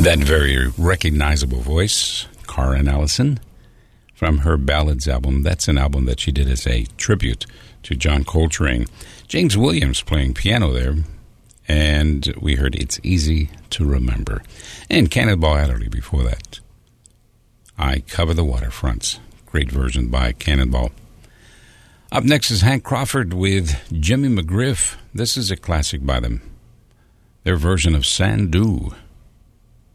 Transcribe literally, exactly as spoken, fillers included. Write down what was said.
That very recognizable voice, Karen Allison, from her Ballads album. That's an album that she did as a tribute to John Coltrane. James Williams playing piano there, and we heard It's Easy to Remember. And Cannonball Adderley before that. I Cover the Waterfronts. Great version by Cannonball. Up next is Hank Crawford with Jimmy McGriff. This is a classic by them. Their version of Sandu.